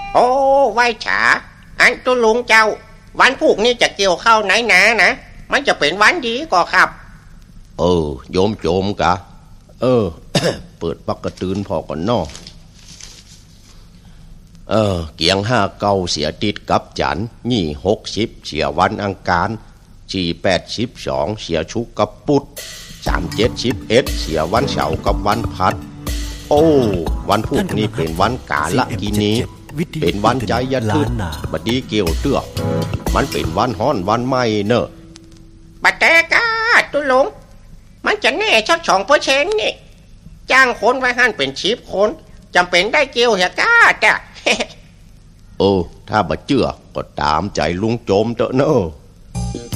โอ้ไหว้ฉาอันตุลุงเจ้าวันพวกนี้จะเกี่ยวข้าวไหนนะมันจะเป็นวันดีก็ครับโยมโจมกะเปิดปักกระตือนพอก่อนนอเกียง59เสียติดกับจันนี่60เสียวันอังคาร482เสียชุกกับปุด371เสียวันเสาร์กับวันพัดโอ้วันพุธนี้เป็นวันกาละกินีเป็นวันใจยทึกบัดดีเกี่ยวเตื้อมันเป็นวันฮ้อนวันไหม้เนอะบัดแต่กาตุลุงมันจะแน่ชัก2%นี่จ้างคนไว้หั่นเป็น10คนจำเป็นได้เกี่ยวเหรอกาจ้ะถ้าบ่เชื่อก็ตามใจลุงโจมเถอะเนอะ